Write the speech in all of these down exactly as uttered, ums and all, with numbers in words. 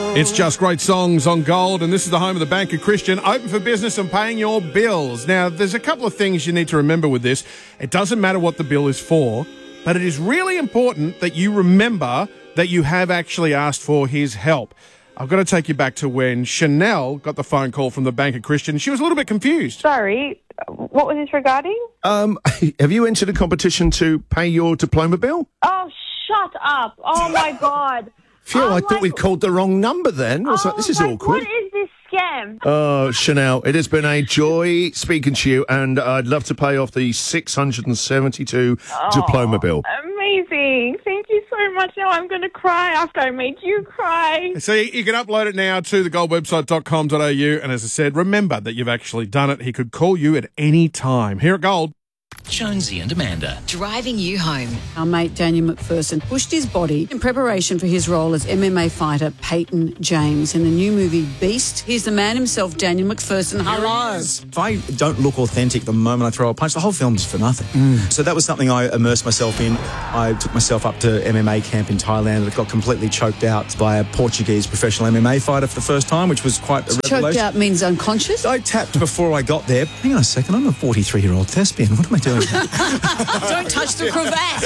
It's Just Great Songs on Gold, and this is the home of the Bank of Christian, open for business and paying your bills. Now, there's a couple of things you need to remember with this. It doesn't matter what the bill is for, but it is really important that you remember that you have actually asked for his help. I've got to take you back to when Chanel got the phone call from the Bank of Christian. She was a little bit confused. Sorry, what was this regarding? Um, have you entered a competition to pay your diploma bill? Oh, shut up. Oh, my God. Phew, oh I thought my... we'd called the wrong number then. I was oh like, this is my... awkward. What is this scam? Oh, Chanel, it has been a joy speaking to you, and I'd love to pay off the six hundred seventy-two oh, diploma bill. Amazing. Thank you so much. Now I'm going to cry after I made you cry. So you, you can upload it now to the gold website dot com dot a u, and as I said, remember that you've actually done it. He could call you at any time. Here at Gold. Jonesy and Amanda. Driving you home. Our mate Daniel McPherson pushed his body in preparation for his role as M M A fighter Peyton James in the new movie Beast. Here's the man himself, Daniel McPherson. Hello. If I don't look authentic the moment I throw a punch, the whole film's for nothing. Mm. So that was something I immersed myself in. I took myself up to M M A camp in Thailand. I got completely choked out by a Portuguese professional M M A fighter for the first time, which was quite a revelation. Choked out means unconscious? I tapped before I got there. Hang on a second, I'm a forty-three-year-old thespian. What am I doing? Don't touch the cravat.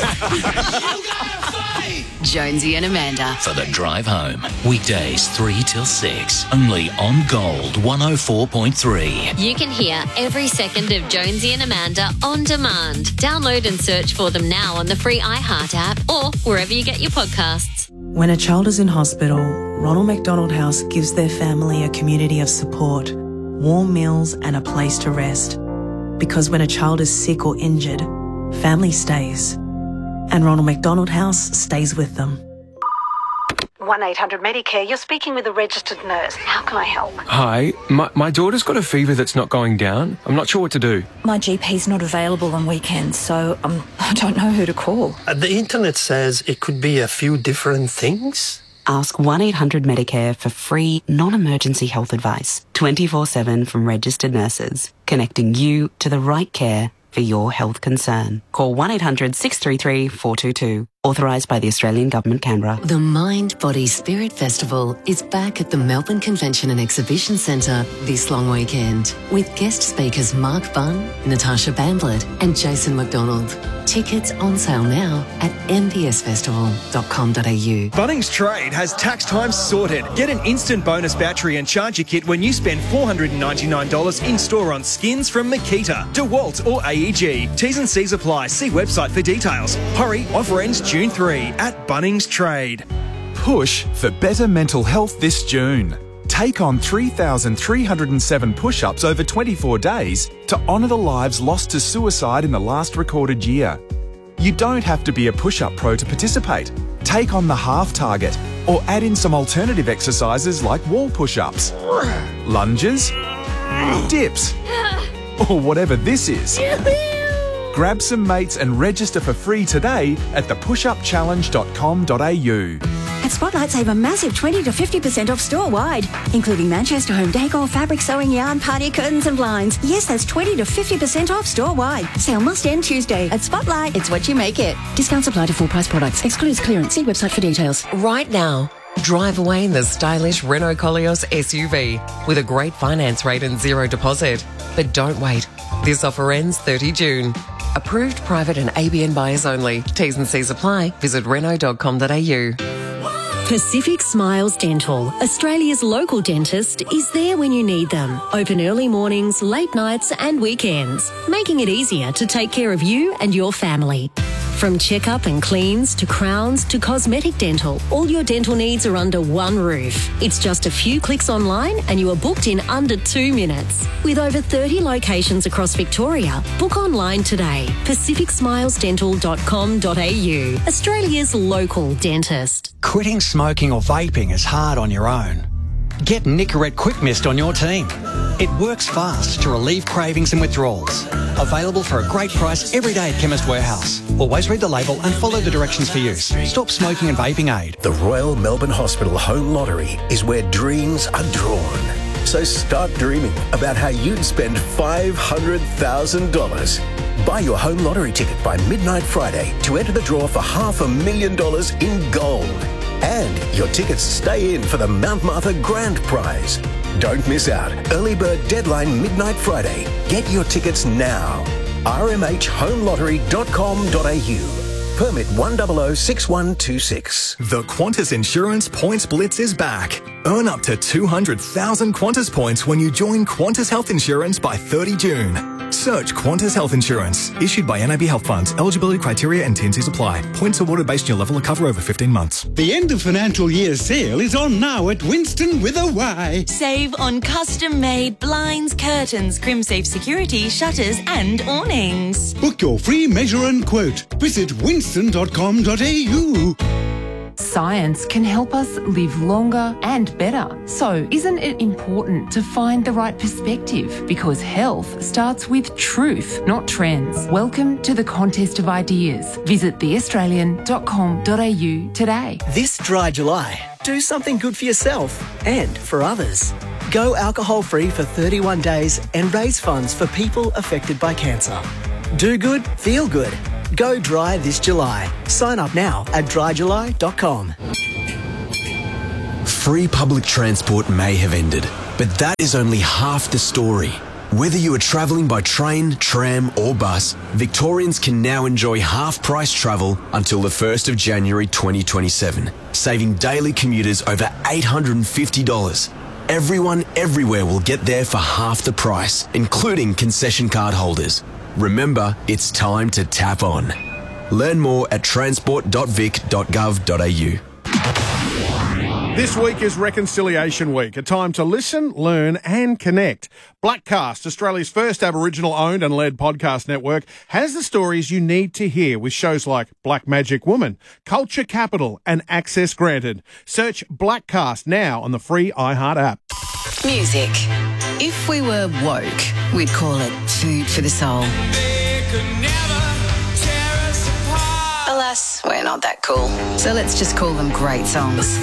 Jonesy and Amanda. For the drive home. Weekdays three till six. Only on Gold one oh four point three. You can hear every second of Jonesy and Amanda on demand. Download and search for them now on the free iHeart app or wherever you get your podcasts. When a child is in hospital, Ronald McDonald House gives their family a community of support, warm meals and a place to rest. Because when a child is sick or injured, family stays. And Ronald McDonald House stays with them. one eight hundred Medicare, you're speaking with a registered nurse. How can I help? Hi, my, my daughter's got a fever that's not going down. I'm not sure what to do. My G P's not available on weekends, so um, I don't know who to call. Uh, the internet says it could be a few different things. Ask one eight hundred Medicare for free, non-emergency health advice, twenty-four seven from registered nurses, connecting you to the right care for your health concern. Call one eight hundred six three three four two two. Authorised by the Australian Government, Canberra. The Mind, Body, Spirit Festival is back at the Melbourne Convention and Exhibition Centre this long weekend with guest speakers Mark Bunn, Natasha Bamblett and Jason McDonald. Tickets on sale now at m b s festival dot com dot a u. Bunnings Trade has tax time sorted. Get an instant bonus battery and charger kit when you spend four hundred ninety-nine dollars in-store on skins from Makita, DeWalt or A E G. T's and C's apply. See website for details. Hurry, offer ends June third at Bunnings Trade. Push for better mental health this June. Take on three thousand three hundred seven push-ups over twenty-four days to honour the lives lost to suicide in the last recorded year. You don't have to be a push-up pro to participate. Take on the half target or add in some alternative exercises like wall push-ups, lunges, dips, or whatever this is. Grab some mates and register for free today at the push up challenge dot com dot a u. At Spotlight, save a massive twenty to fifty percent off store-wide, including Manchester home decor, fabric, sewing, yarn, party curtains and blinds. Yes, that's twenty to fifty percent off store-wide. Sale must end Tuesday. At Spotlight, it's what you make it. Discounts apply to full-price products. Excludes clearance. See website for details. Right now, drive away in the stylish Renault Koleos S U V with a great finance rate and zero deposit. But don't wait. This offer ends thirtieth of June. Approved private and A B N buyers only. T's and C's apply. Visit renault dot com dot a u. Pacific Smiles Dental, Australia's local dentist, is there when you need them. Open early mornings, late nights and weekends, making it easier to take care of you and your family. From checkup and cleans to crowns to cosmetic dental, all your dental needs are under one roof. It's just a few clicks online and you are booked in under two minutes. With over thirty locations across Victoria, book online today. pacific smiles dental dot com dot a u, Australia's local dentist. Quitting smoking or vaping is hard on your own. Get Nicorette Quick Mist on your team. It works fast to relieve cravings and withdrawals. Available for a great price every day at Chemist Warehouse. Always read the label and follow the directions for use. Stop smoking and vaping aid. The Royal Melbourne Hospital Home Lottery is where dreams are drawn. So start dreaming about how you'd spend five hundred thousand dollars. Buy your home lottery ticket by midnight Friday to enter the draw for half a million dollars in gold. And your tickets stay in for the Mount Martha Grand Prize. Don't miss out. Early bird deadline midnight Friday. Get your tickets now. r m h home lottery dot com dot a u. Permit one zero zero six one two six. The Qantas Insurance Points Blitz is back. Earn up to two hundred thousand Qantas points when you join Qantas Health Insurance by thirty June. Search Qantas Health Insurance. Issued by N A B Health Funds. Eligibility criteria and T and Cs apply. Points awarded based on your level of cover over fifteen months. The end of financial year sale is on now at Winston with a Y. Save on custom-made blinds, curtains, crimsafe security, shutters and awnings. Book your free measure and quote. Visit winston dot com dot a u. Science can help us live longer and better. So isn't it important to find the right perspective? Because health starts with truth, not trends. Welcome to the contest of ideas. Visit the australian dot com dot a u today. This dry July, do something good for yourself and for others. Go alcohol-free for thirty-one days and raise funds for people affected by cancer. Do good, feel good. Go dry this July. Sign up now at dry july dot com. Free public transport may have ended, but that is only half the story. Whether you are travelling by train, tram or bus, Victorians can now enjoy half-price travel until the first of January twenty twenty-seven, saving daily commuters over eight hundred fifty dollars. Everyone everywhere will get there for half the price, including concession card holders. Remember, it's time to tap on. Learn more at transport dot vic dot gov dot a u. This week is Reconciliation Week, a time to listen, learn and connect. Blackcast, Australia's first Aboriginal-owned and led podcast network, has the stories you need to hear with shows like Black Magic Woman, Culture Capital and Access Granted. Search Blackcast now on the free iHeart app. Music. If we were woke, we'd call it food for the soul. Alas, we're not that cool. So let's just call them great songs.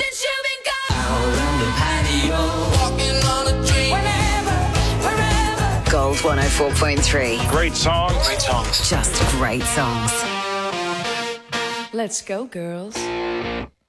Gold one oh four point three. Great songs. Great songs. Just great songs. Let's go, girls.